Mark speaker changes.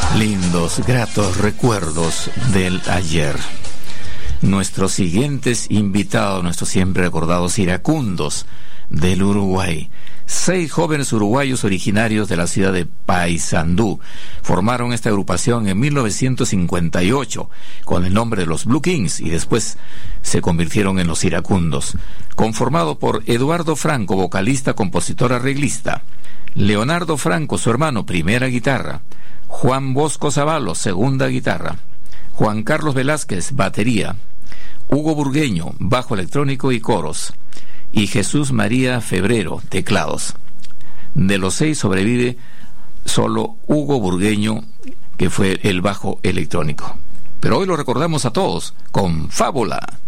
Speaker 1: Lindos, gratos recuerdos del ayer. Nuestros siguientes invitados, nuestros siempre recordados iracundos del Uruguay. 6 jóvenes uruguayos originarios de la ciudad de Paysandú formaron esta agrupación en 1958 con el nombre de los Blue Kings y después se convirtieron en los Iracundos, conformado por Eduardo Franco, vocalista, compositor, arreglista; Leonardo Franco, su hermano, primera guitarra; Juan Bosco Zavallo, segunda guitarra; Juan Carlos Velázquez, batería; Hugo Burgueño, bajo electrónico y coros; y Jesús María Febrero, teclados. De los 6 sobrevive solo Hugo Burgueño, que fue el bajo electrónico. Pero hoy lo recordamos a todos con Fábula.